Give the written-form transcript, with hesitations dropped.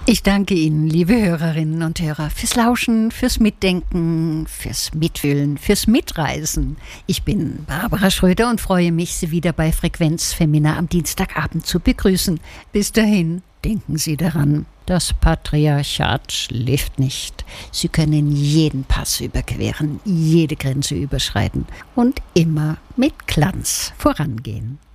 Ich danke Ihnen, liebe Hörerinnen und Hörer, fürs Lauschen, fürs Mitdenken, fürs Mitfühlen, fürs Mitreisen. Ich bin Barbara Schröder und freue mich, Sie wieder bei Frequenz Femina am Dienstagabend zu begrüßen. Bis dahin, denken Sie daran, das Patriarchat schläft nicht. Sie können jeden Pass überqueren, jede Grenze überschreiten und immer mit Glanz vorangehen.